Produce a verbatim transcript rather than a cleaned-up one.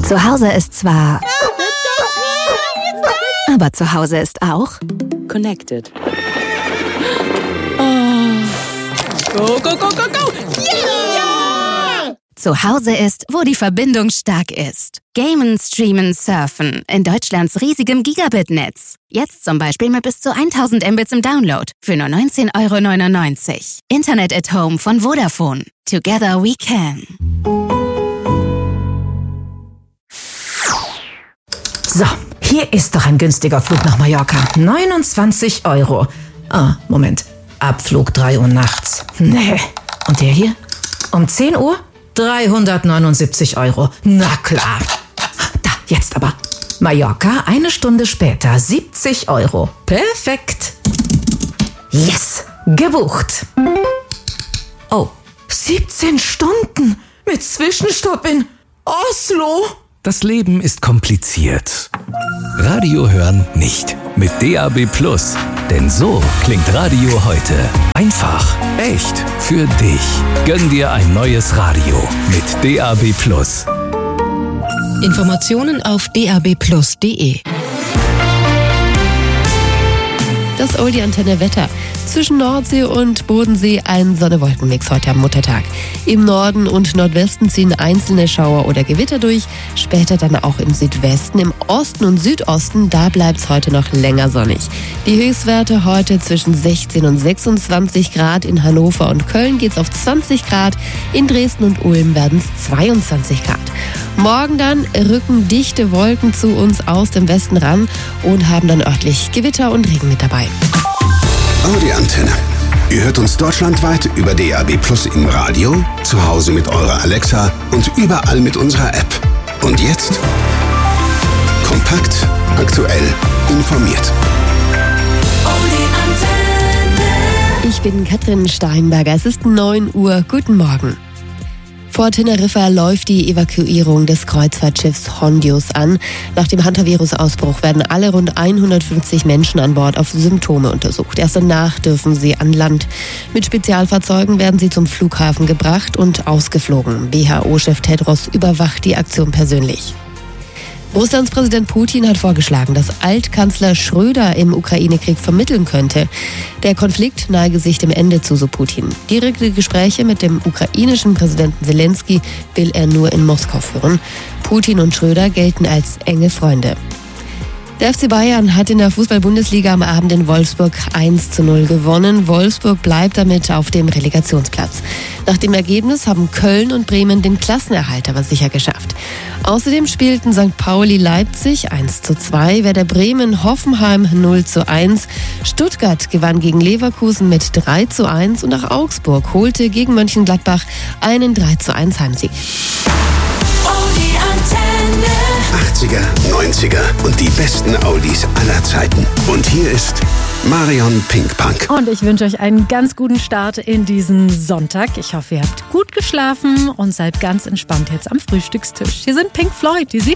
Zu Hause ist zwar... Aber zu Hause ist auch... Connected. Go, go, go, go, go! Yeah! Zu Hause ist, wo die Verbindung stark ist. Gamen, streamen, surfen. In Deutschlands riesigem Gigabit-Netz. Jetzt zum Beispiel mit bis zu tausend Mbits im Download. Für nur neunzehn Euro neunundneunzig. Internet at Home von Vodafone. Together we can. So, hier ist doch ein günstiger Flug nach Mallorca. neunundzwanzig Euro. Ah, Moment. Abflug drei Uhr nachts. Nee. Und der hier? Um zehn Uhr? dreihundertneunundsiebzig Euro. Na klar. Da, jetzt aber. Mallorca, eine Stunde später. siebzig Euro. Perfekt. Yes, gebucht. Oh, siebzehn Stunden mit Zwischenstopp in Oslo. Das Leben ist kompliziert. Radio hören nicht. Mit D A B Plus. Denn so klingt Radio heute. Einfach, echt, für dich. Gönn dir ein neues Radio mit D A B Plus. Informationen auf d a b plus punkt d e. Das Oldie-Antenne-Wetter. Zwischen Nordsee und Bodensee ein Sonne-Wolken-Mix heute am Muttertag. Im Norden und Nordwesten ziehen einzelne Schauer oder Gewitter durch, später dann auch im Südwesten. Im Osten und Südosten, da bleibt es heute noch länger sonnig. Die Höchstwerte heute zwischen sechzehn und sechsundzwanzig Grad. In Hannover und Köln geht es auf zwanzig Grad. In Dresden und Ulm werden es zweiundzwanzig Grad. Morgen dann rücken dichte Wolken zu uns aus dem Westen ran und haben dann örtlich Gewitter und Regen mit dabei. Audi-Antenne. Ihr hört uns deutschlandweit über D A B Plus im Radio, zu Hause mit eurer Alexa und überall mit unserer App. Und jetzt kompakt, aktuell, informiert. Ich bin Katrin Steinberger. Es ist neun Uhr. Guten Morgen. Vor Teneriffa läuft die Evakuierung des Kreuzfahrtschiffs Hondius an. Nach dem Hantavirus-Ausbruch werden alle rund hundertfünfzig Menschen an Bord auf Symptome untersucht. Erst danach dürfen sie an Land. Mit Spezialfahrzeugen werden sie zum Flughafen gebracht und ausgeflogen. W H O-Chef Tedros überwacht die Aktion persönlich. Russlands Präsident Putin hat vorgeschlagen, dass Altkanzler Schröder im Ukraine-Krieg vermitteln könnte. Der Konflikt neige sich dem Ende zu, so Putin. Direkte Gespräche mit dem ukrainischen Präsidenten Zelensky will er nur in Moskau führen. Putin und Schröder gelten als enge Freunde. Der F C Bayern hat in der Fußball-Bundesliga am Abend in Wolfsburg eins zu null gewonnen. Wolfsburg bleibt damit auf dem Relegationsplatz. Nach dem Ergebnis haben Köln und Bremen den Klassenerhalt aber sicher geschafft. Außerdem spielten Sankt Pauli Leipzig eins zu zwei, Werder Bremen Hoffenheim null zu eins, Stuttgart gewann gegen Leverkusen mit drei zu eins und auch Augsburg holte gegen Mönchengladbach einen drei zu eins Heimsieg. achtziger, neunziger und die besten Oldies aller Zeiten. Und hier ist Marion Pinkpunk. Und ich wünsche euch einen ganz guten Start in diesen Sonntag. Ich hoffe, ihr habt gut geschlafen und seid ganz entspannt jetzt am Frühstückstisch. Hier sind Pink Floyd, die